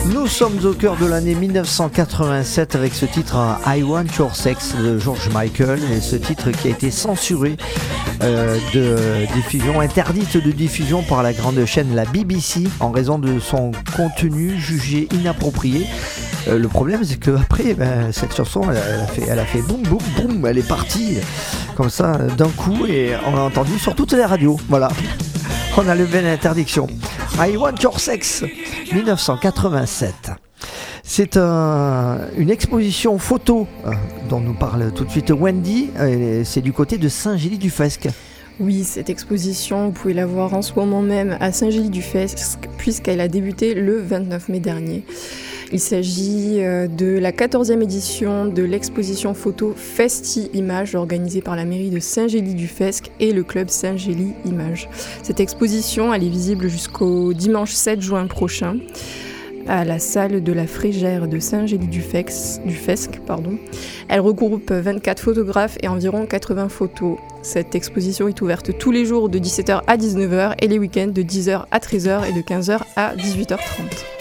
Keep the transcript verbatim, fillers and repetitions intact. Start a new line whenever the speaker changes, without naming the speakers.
Nous sommes au cœur de l'année dix-neuf cent quatre-vingt-sept avec ce titre I Want Your Sex de George Michael, et ce titre qui a été censuré euh, de diffusion, interdite de diffusion par la grande chaîne la B B C en raison de son contenu jugé inapproprié. Euh, le problème, c'est qu'après, ben, cette chanson, elle, elle a fait, elle a fait boum, boum, boum, elle est partie comme ça d'un coup et on l'a entendue sur toutes les radios. Voilà, on a levé l'interdiction. I Want Your Sex, dix-neuf cent quatre-vingt-sept. C'est un, une exposition photo euh, dont nous parle tout de suite Wendy. Et c'est du côté de Saint-Gély-du-Fesque.
Oui, cette exposition, vous pouvez la voir en ce moment même à Saint-Gély-du-Fesque, puisqu'elle a débuté le vingt-neuf mai dernier. Il s'agit de la quatorzième édition de l'exposition photo Festi Images organisée par la mairie de Saint-Gély-du-Fesque et le club Saint-Gély Images. Cette exposition, elle est visible jusqu'au dimanche sept juin prochain à la salle de la Frégère de Saint-Gély-du-Fesque. Du Fesque, pardon. Elle regroupe vingt-quatre photographes et environ quatre-vingts photos. Cette exposition est ouverte tous les jours de dix-sept heures à dix-neuf heures et les week-ends de dix heures à treize heures et de quinze heures à dix-huit heures trente.